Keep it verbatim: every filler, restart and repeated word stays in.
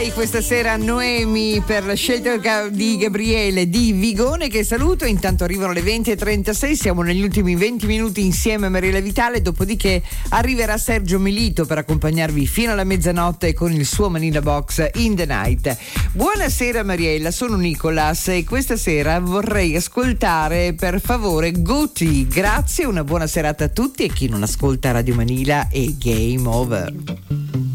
Questa sera Noemi per la scelta di Gabriele di Vigone, che saluto. Intanto arrivano le venti e trentasei, siamo negli ultimi venti minuti insieme a Mariella Vitale, dopodiché arriverà Sergio Melito per accompagnarvi fino alla mezzanotte con il suo Manila Box in the Night. Buonasera Mariella, sono Nicolas e questa sera vorrei ascoltare per favore Guti. Grazie, una buona serata a tutti e chi non ascolta Radio Manila è game over.